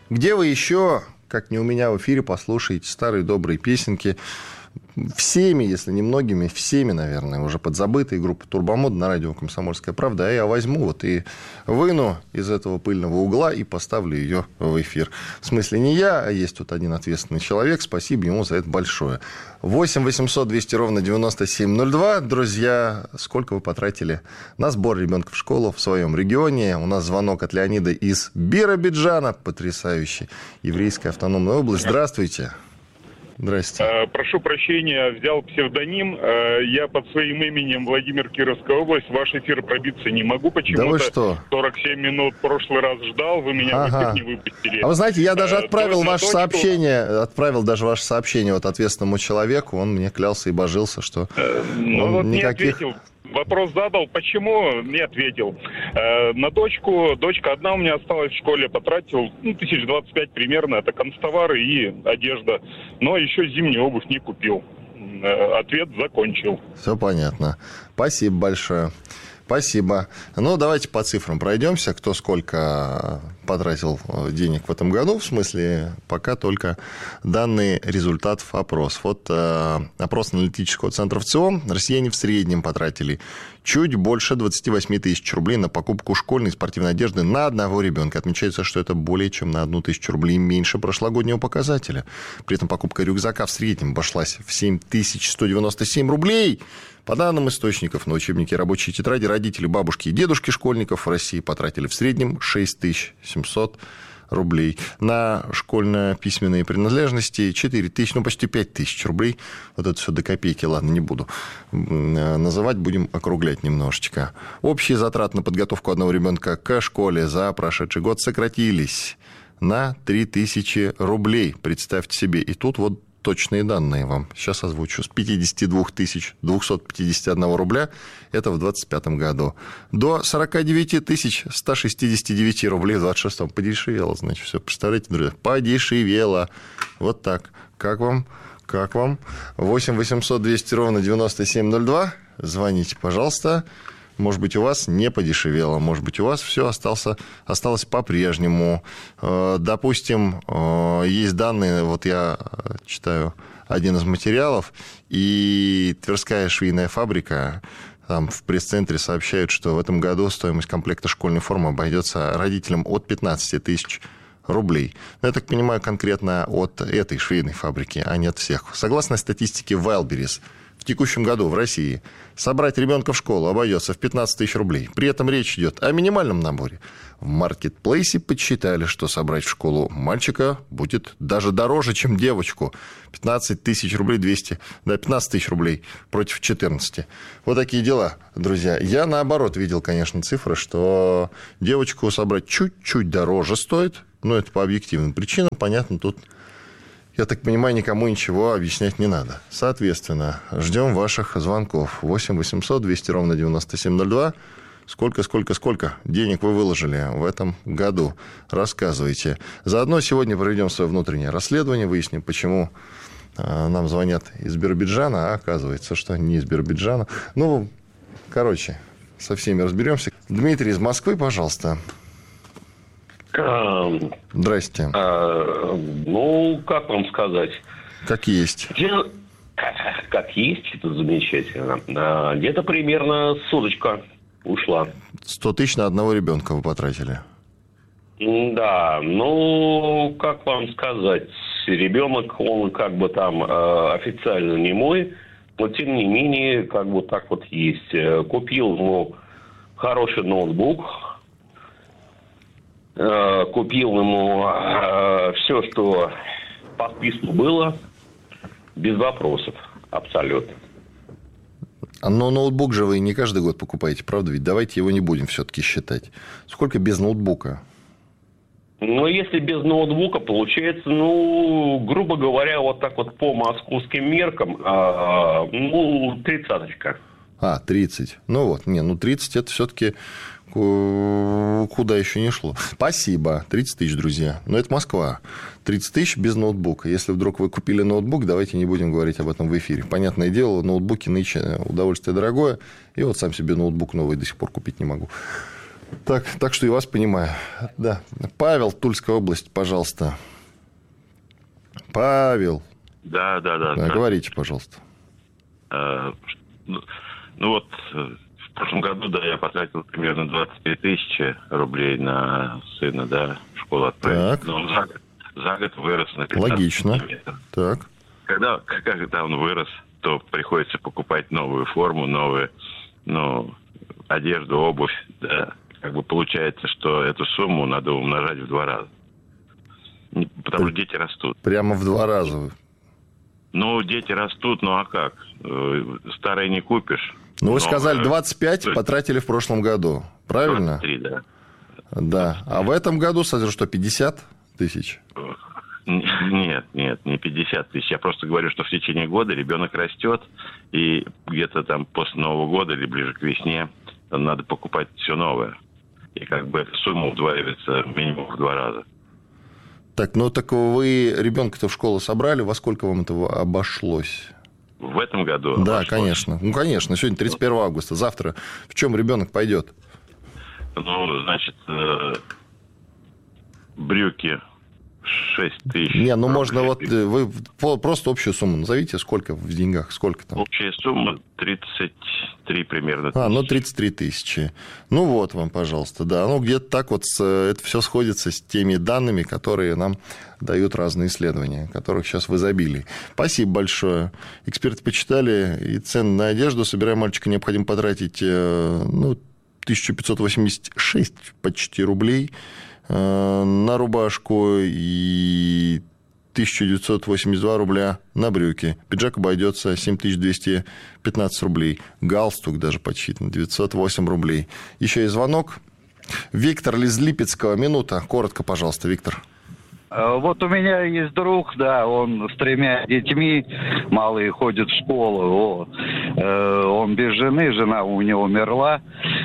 Где вы еще, как не у меня в эфире, послушаете старые добрые песенки? Всеми, если не многими, всеми, наверное, уже подзабытые группы «Турбомода» на радио «Комсомольская правда». А я возьму вот и выну из этого пыльного угла и поставлю ее в эфир. В смысле, не я, а есть тут один ответственный человек. Спасибо ему за это большое. 8 800 200 ровно 9702. Друзья, сколько вы потратили на сбор ребенка в школу в своем регионе? У нас звонок от Леонида из Биробиджана. Потрясающий. Еврейская автономная область. Здравствуйте. Здрасте. Прошу прощения, взял псевдоним. Я под своим именем Владимир, Кировская область. Ваш эфир пробиться не могу почему-то. Да вы что? 47 минут в прошлый раз ждал, вы меня в эфир не выпустили. А вы знаете, я даже отправил ваше сообщение вот ответственному человеку. Он мне клялся и божился, что не ответил. Вопрос задал, почему, не ответил. На дочка одна у меня осталась в школе, потратил 1025 примерно, это канцтовары и одежда. Но еще зимнюю обувь не купил. Ответ закончил. Все понятно. Спасибо большое. Спасибо. Ну, давайте по цифрам пройдемся. Кто сколько потратил денег в этом году. В смысле, пока только данные результатов опросов. Вот опрос аналитического центра ВЦИОМ. Россияне в среднем потратили чуть больше 28 тысяч рублей на покупку школьной и спортивной одежды на одного ребенка. Отмечается, что это более чем на 1 тысячу рублей меньше прошлогоднего показателя. При этом покупка рюкзака в среднем обошлась в 7197 рублей. По данным источников, на учебники и рабочие тетради родители, бабушки и дедушки школьников в России потратили в среднем 6700 рублей. На школьно-письменные принадлежности 4000, почти 5000 рублей. Вот это все до копейки, ладно, не буду называть, будем округлять немножечко. Общие затраты на подготовку одного ребенка к школе за прошедший год сократились на 3000 рублей. Представьте себе. И тут вот точные данные вам сейчас озвучу. С 52 251 рубля, это в 2025 году, до 49 169 рублей в 2026. Подешевело, значит, все. Представляете, друзья, подешевело. Вот так. Как вам? 8 800 200 ровно 9702. Звоните, пожалуйста. Может быть, у вас не подешевело, может быть, у вас все осталось по-прежнему. Допустим, есть данные, вот я читаю один из материалов, и Тверская швейная фабрика, там в пресс-центре сообщают, что в этом году стоимость комплекта школьной формы обойдется родителям от 15 тысяч рублей. Но я так понимаю, конкретно от этой швейной фабрики, а не от всех. Согласно статистике Wildberries, в текущем году в России собрать ребенка в школу обойдется в 15 тысяч рублей. При этом речь идет о минимальном наборе. В маркетплейсе подсчитали, что собрать в школу мальчика будет даже дороже, чем девочку. 15 тысяч рублей 200, да, 15 тысяч рублей против 14. Вот такие дела, друзья. Я, наоборот, видел, конечно, цифры, что девочку собрать чуть-чуть дороже стоит. Но это по объективным причинам. Понятно, тут... Я так понимаю, никому ничего объяснять не надо. Соответственно, ждем ваших звонков. 8 800 200 ровно 9702. Сколько денег вы выложили в этом году? Рассказывайте. Заодно сегодня проведем свое внутреннее расследование, выясним, почему нам звонят из Биробиджана, а оказывается, что не из Биробиджана. Со всеми разберемся. Дмитрий из Москвы, пожалуйста. Здрасте. Как вам сказать? Как есть. Как есть, это замечательно. Где-то примерно соточка ушла. 100 тысяч на одного ребенка вы потратили. Да, как вам сказать, ребенок, он официально не мой, но тем не менее, так вот есть. Купил ему хороший ноутбук, купил ему все, что по списку было, без вопросов, абсолютно. Но ноутбук же вы не каждый год покупаете, правда? Ведь давайте его не будем все-таки считать. Сколько без ноутбука? Если без ноутбука, получается, грубо говоря, вот так вот по московским меркам, 30-очка. 30. 30 это все-таки куда еще не шло. Спасибо. 30 тысяч, друзья. Но это Москва. 30 тысяч без ноутбука. Если вдруг вы купили ноутбук, давайте не будем говорить об этом в эфире. Понятное дело, ноутбуки нынче удовольствие дорогое. И вот сам себе ноутбук новый до сих пор купить не могу. Так что и вас понимаю. Да. Павел, Тульская область, пожалуйста. Павел. Да. Говорите, пожалуйста. В прошлом году, я потратил примерно 25 тысяч рублей на сына, в школу отправить. Но он за год вырос на 15 сантиметров. Так. Когда он вырос, то приходится покупать новую форму, новую, одежду, обувь, да. Получается, что эту сумму надо умножать в 2 раза. Потому что дети растут. Прямо в 2 раза? Дети растут, а как? Старое не купишь. Вы сказали, 25 потратили в прошлом году, правильно? 23, да. Да. А в этом году, смотрю, что 50 тысяч? Нет, не 50 тысяч. Я просто говорю, что в течение года ребенок растет, и где-то там после Нового года или ближе к весне надо покупать все новое. И эта сумма удваивается минимум в 2 раза. Так вы ребенка-то в школу собрали, во сколько вам это обошлось? В этом году? Да, конечно. Конечно, сегодня 31 августа. Завтра в чем ребенок пойдет? Брюки 6 тысяч. Можно вы просто общую сумму назовите, сколько в деньгах, сколько там? Общая сумма 33 примерно. 33 тысячи. Вам, пожалуйста, да. Где-то так это все сходится с теми данными, которые нам дают разные исследования, которых сейчас в изобилии. Спасибо большое. Эксперты почитали, и цены на одежду. Собирая мальчика, необходимо потратить 1586 почти рублей на рубашку и 1982 рубля на брюки. Пиджак обойдется 7215 рублей. Галстук даже подсчитан 908 рублей. Еще и звонок. Виктор из Липецкого. Минута. Коротко, пожалуйста, Виктор. У меня есть друг, он с 3 детьми, малые ходят в школу, он без жены, жена у него умерла,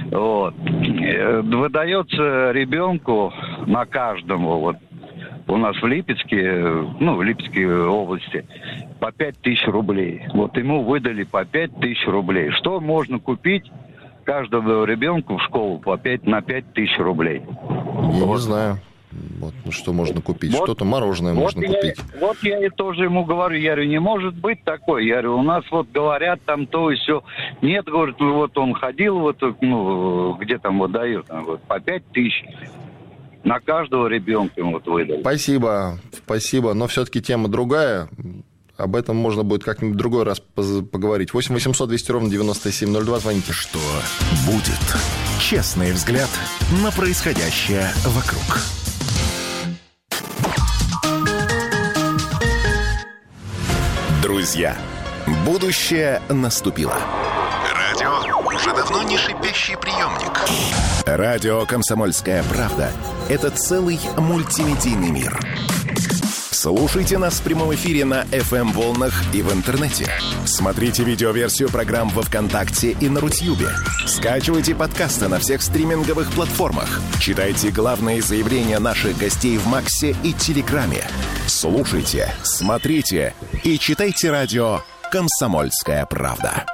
выдается ребенку на каждому, у нас в Липецке, в Липецкой области, по 5000 рублей. Ему выдали по 5000 рублей. Что можно купить каждому ребенку в школу на 5000 рублей? Я не знаю. Что можно купить? Что-то мороженое можно купить. Я и тоже ему говорю, не может быть такой. Я говорю, у нас говорят там то и все. Нет, говорит, он ходил, где там дают, по 5000 на каждого ребенка ему выдали. Спасибо. Но все-таки тема другая. Об этом можно будет как-нибудь в другой раз поговорить. 8 800 200 ровно 9702. Звоните. Что будет? Честный взгляд на происходящее вокруг. Друзья, будущее наступило. Радио уже давно не шипящий приемник. Радио «Комсомольская правда» — это целый мультимедийный мир. Слушайте нас в прямом эфире на FM-волнах и в интернете. Смотрите видеоверсию программ во ВКонтакте и на Рутьюбе. Скачивайте подкасты на всех стриминговых платформах. Читайте главные заявления наших гостей в Максе и Телеграме. Слушайте, смотрите и читайте радио «Комсомольская правда».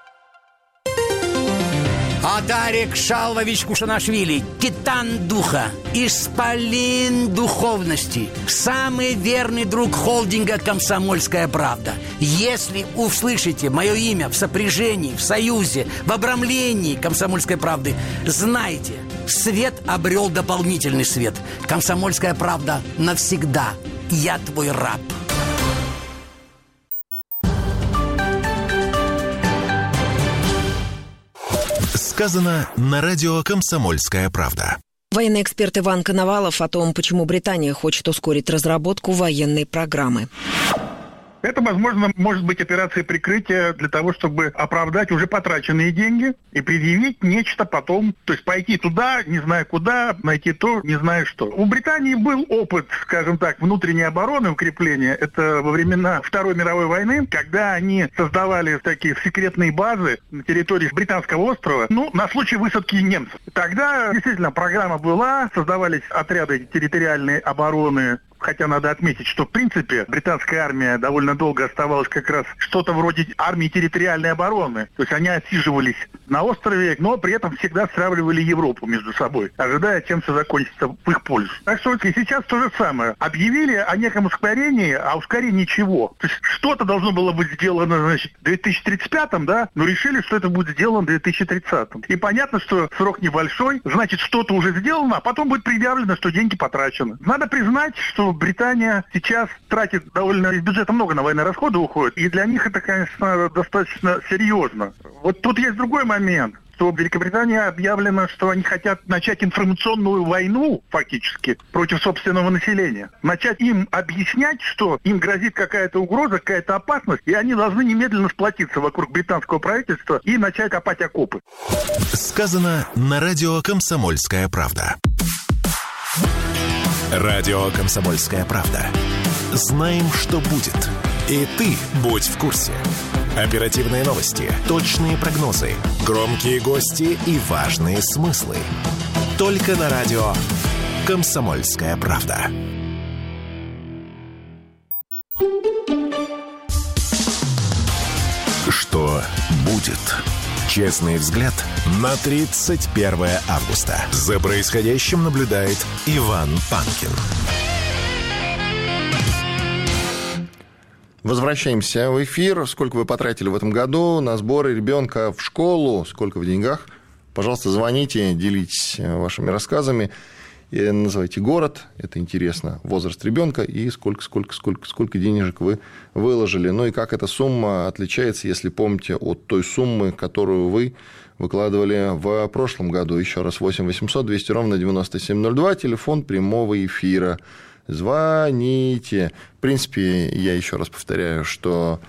Адарик Шалвович Кушанашвили, титан духа, исполин духовности, самый верный друг холдинга «Комсомольская правда». Если услышите мое имя в сопряжении, в союзе, в обрамлении «Комсомольской правды», знайте, свет обрел дополнительный свет. «Комсомольская правда» навсегда. Я твой раб. Сказано на радио «Комсомольская правда». Военный эксперт Иван Коновалов о том, почему Британия хочет ускорить разработку военной программы. Это, возможно, может быть операция прикрытия для того, чтобы оправдать уже потраченные деньги и предъявить нечто потом. То есть пойти туда, не зная куда, найти то, не зная что. У Британии был опыт, скажем так, внутренней обороны, укрепления. Это во времена Второй мировой войны, когда они создавали такие секретные базы на территории Британского острова, на случай высадки немцев. Тогда действительно программа была, создавались отряды территориальной обороны хотя надо отметить, что в принципе британская армия довольно долго оставалась как раз что-то вроде армии территориальной обороны. То есть они отсиживались на острове, но при этом всегда стравливали Европу между собой, ожидая, чем все закончится в их пользу. Так что и сейчас то же самое. Объявили о неком ускорении, а ускорение чего? То есть что-то должно было быть сделано, значит, в 2035-м, да, но решили, что это будет сделано в 2030-м. И понятно, что срок небольшой, значит, что-то уже сделано, а потом будет предъявлено, что деньги потрачены. Надо признать, что Британия сейчас тратит довольно из бюджета много на военные расходы уходит, и для них это, конечно, достаточно серьезно. Вот тут есть другой момент, что в Великобритании объявлено, что они хотят начать информационную войну, фактически, против собственного населения. Начать им объяснять, что им грозит какая-то угроза, какая-то опасность, и они должны немедленно сплотиться вокруг британского правительства и начать копать окопы. Сказано на радио «Комсомольская правда». Радио «Комсомольская правда». Знаем, что будет. И ты будь в курсе. Оперативные новости, точные прогнозы, громкие гости и важные смыслы. Только на радио «Комсомольская правда». Что будет? Честный взгляд на 31 августа. За происходящим наблюдает Иван Панкин. Возвращаемся в эфир. Сколько вы потратили в этом году на сборы ребенка в школу? Сколько в деньгах? Пожалуйста, звоните, делитесь вашими рассказами. И называйте город, это интересно, возраст ребенка и сколько денежек вы выложили. Ну и как эта сумма отличается, если помните, от той суммы, которую вы выкладывали в прошлом году. Еще раз, 8 800 200 ровно 9702, телефон прямого эфира. Звоните. В принципе, я еще раз повторяю, что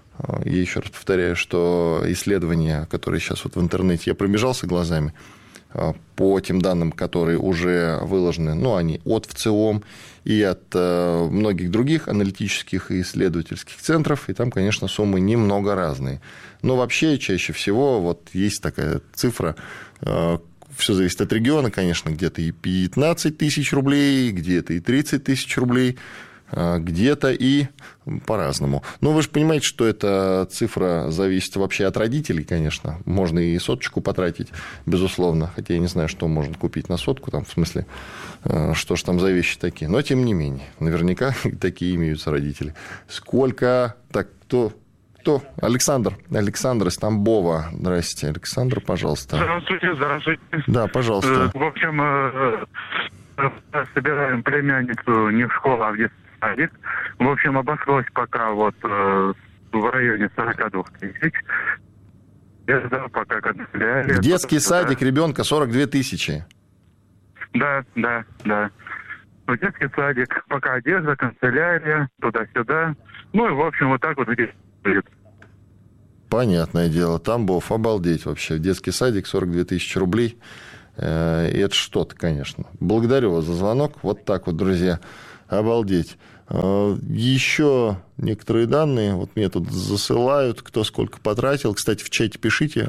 исследования, которые сейчас вот в интернете, я пробежался глазами по тем данным, которые уже выложены, ну, они от ВЦИОМ и от многих других аналитических и исследовательских центров, и там, конечно, суммы немного разные. Но вообще, чаще всего, вот есть такая цифра, все зависит от региона, конечно, где-то и 15 тысяч рублей, где-то и 30 тысяч рублей, где-то и по-разному. Но вы же понимаете, что эта цифра зависит вообще от родителей, конечно. Можно и соточку потратить, безусловно. Хотя я не знаю, что можно купить на сотку, там, в смысле, что же там за вещи такие. Но, тем не менее, наверняка такие имеются родители. Сколько... Так, кто? Александр из Тамбова. Здравствуйте, Александр, пожалуйста. Здравствуйте. Да, пожалуйста. В общем, собираем племянницу не в школу, а в детский садик. В общем, обошлось пока вот в районе 42 тысяч. Я ждал, пока канцелярия... В детский садик ребенка 42 тысячи. Да. В детский садик пока одежда, канцелярия, туда-сюда. Ну и, в общем, вот так вот здесь будет. Понятное дело. Тамбов, обалдеть вообще. Детский садик, 42 тысячи рублей. И это что-то, конечно. Благодарю вас за звонок. Вот так вот, друзья. Обалдеть. Еще некоторые данные. Вот мне тут засылают, кто сколько потратил. Кстати, в чате пишите.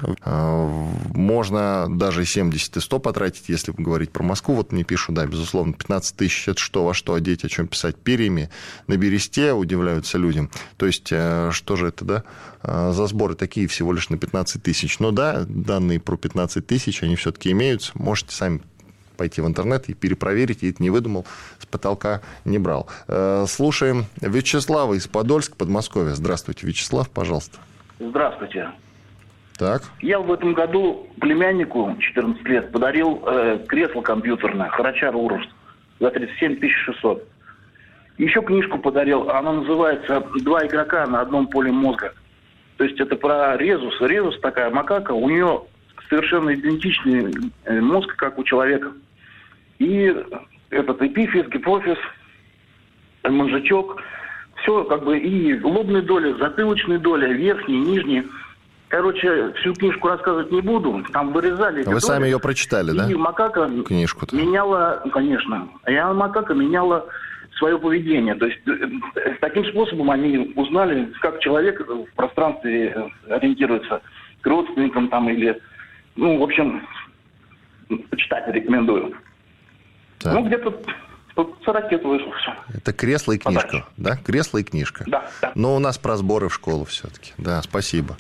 Можно даже 70 и 100 потратить, если говорить про Москву. Вот мне пишут, да, безусловно, 15 тысяч. Это что, во что одеть, о чем писать? Перьями на бересте, удивляются людям. То есть, что же это, да? За сборы такие всего лишь на 15 тысяч. Но да, данные про 15 тысяч, они все-таки имеются. Можете сами пойти в интернет и перепроверить, я это не выдумал, с потолка не брал. Слушаем Вячеслава из Подольска, Подмосковья. Здравствуйте, Вячеслав, пожалуйста. Здравствуйте. Так. Я в этом году племяннику 14 лет подарил кресло компьютерное Хорачар Урус за 37 600. Еще книжку подарил, она называется «Два игрока на одном поле мозга». То есть это про Резус. Резус такая макака, у нее совершенно идентичный мозг, как у человека. И этот эпифиз, гипофиз, мозжечок, все как бы и лобная доля, затылочная доля, верхняя, нижняя. Короче, всю книжку рассказывать не буду. Там вырезали. Вы сами ее прочитали, да? И макака меняла, конечно. И макака меняла свое поведение. То есть таким способом они узнали, как человек в пространстве ориентируется к родственникам там или... Ну, в общем, почитать рекомендую. Так. Ну, где-то За ракету вышел, все. Это кресло и книжка, да? Кресло и книжка. Да. Но у нас про сборы в школу все-таки. Да, спасибо.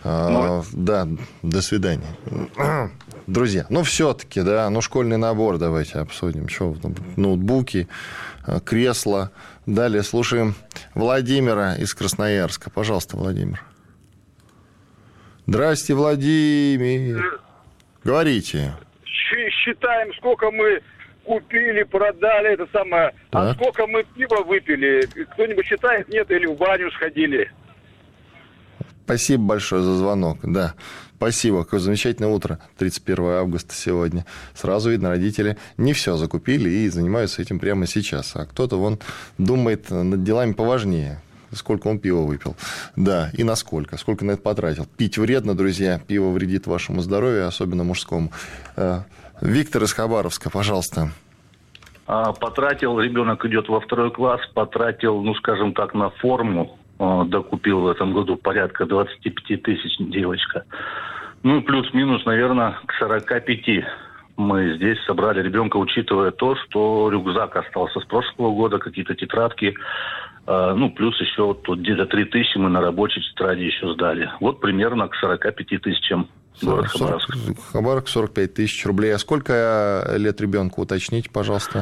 Да, до свидания. Друзья, все-таки, да, школьный набор давайте обсудим. Что, ноутбуки, кресла. Далее слушаем Владимира из Красноярска. Пожалуйста, Владимир. Здрасте, Владимир. Говорите. Считаем, сколько мы купили, продали, это самое. Так. А сколько мы пива выпили? Кто-нибудь считает, нет, или в баню сходили? Спасибо большое за звонок. Да, спасибо. Какое замечательное утро. 31 августа сегодня. Сразу видно, родители не все закупили и занимаются этим прямо сейчас. А кто-то думает над делами поважнее. Сколько он пива выпил. Да, и насколько. Сколько на это потратил. Пить вредно, друзья. Пиво вредит вашему здоровью, особенно мужскому. Виктор из Хабаровска, пожалуйста. Потратил, ребенок идет во 2 класс, потратил, скажем так, на форму. Докупил в этом году порядка 25 тысяч девочка. Плюс-минус, наверное, к 45 мы здесь собрали ребенка, учитывая то, что рюкзак остался с прошлого года, какие-то тетрадки. Плюс еще тут где-то 3 тысячи мы на рабочей тетради еще сдали. Вот примерно к 45 тысячам. Город Хабаровск. Хабаровск 45 тысяч рублей. А сколько лет ребенку, уточните, пожалуйста?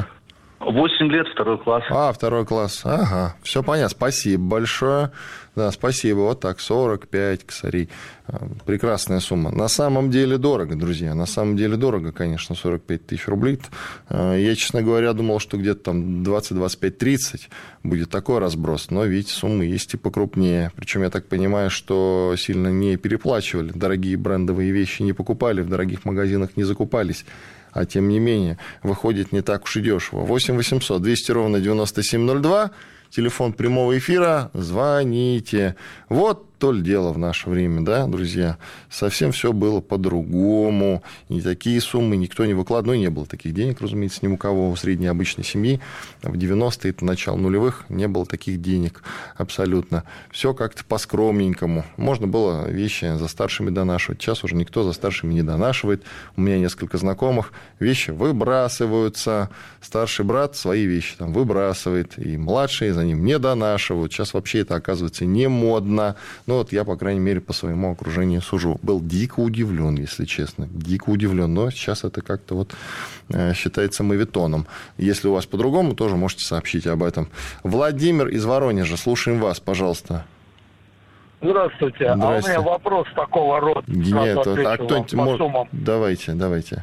8 лет, 2 класс. 2 класс. Ага, все понятно. Спасибо большое. Да, спасибо. Вот так, 45 косарей. Прекрасная сумма. На самом деле дорого, друзья. На самом деле дорого, конечно, 45 тысяч рублей. Я, честно говоря, думал, что где-то там 20, 25, 30 будет такой разброс. Но, видите, суммы есть и покрупнее. Причем я так понимаю, что сильно не переплачивали. Дорогие брендовые вещи не покупали, в дорогих магазинах не закупались. А тем не менее, выходит не так уж и дешево. 8 800 200 ровно 9702. Телефон прямого эфира. Звоните. Вот то ли дело в наше время, да, друзья. Совсем все было по-другому. И такие суммы никто не выкладывал. И не было таких денег, разумеется, ни у кого. В средней обычной семьи в 90-е, это начало нулевых, не было таких денег абсолютно. Все как-то по-скромненькому. Можно было вещи за старшими донашивать. Сейчас уже никто за старшими не донашивает. У меня несколько знакомых. Вещи выбрасываются. Старший брат свои вещи там выбрасывает. И младшие за ним не донашивают. Сейчас вообще это, оказывается, не модно. Я, по крайней мере, по своему окружению сужу. Был дико удивлен, если честно. Дико удивлен. Но сейчас это как-то считается моветоном. Если у вас по-другому, тоже можете сообщить об этом. Владимир из Воронежа. Слушаем вас, пожалуйста. Здравствуйте. А у меня вопрос такого рода. Нет, кто-нибудь... Давайте.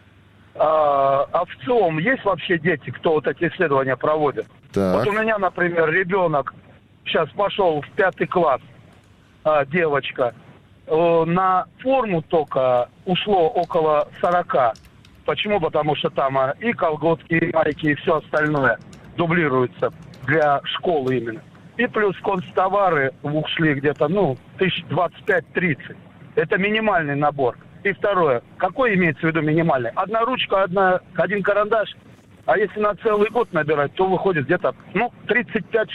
А в ЦИОМ есть вообще дети, кто эти исследования проводит? Так. У меня, например, ребенок сейчас пошел в 5 класс. Девочка, на форму только ушло около 40. Почему? Потому что там и колготки, и майки, и все остальное дублируется для школы именно. И плюс констовары ушли где-то, 1025-30. Это минимальный набор. И второе, какой имеется в виду минимальный? 1 ручка, 1 карандаш. А если на целый год набирать, то выходит где-то, 35